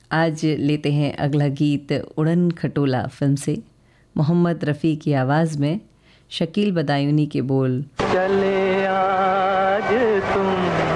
आज लेते हैं अगला गीत उड़न खटोला फिल्म से, मोहम्मद रफ़ी की आवाज़ में, शकील बदायूनी के बोल। चले आज तुम